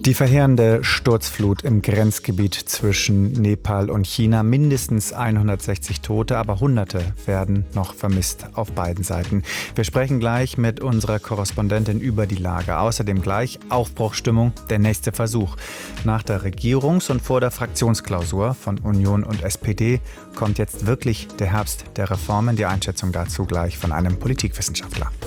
Die verheerende Sturzflut im Grenzgebiet zwischen Nepal und China, mindestens 160 Tote, aber Hunderte werden noch vermisst auf beiden Seiten. Wir sprechen gleich mit unserer Korrespondentin über die Lage. Außerdem gleich Aufbruchsstimmung, der nächste Versuch. Nach der Regierungs- und vor der Fraktionsklausur von Union und SPD kommt jetzt wirklich der Herbst der Reformen. Die Einschätzung dazu gleich von einem Politikwissenschaftler.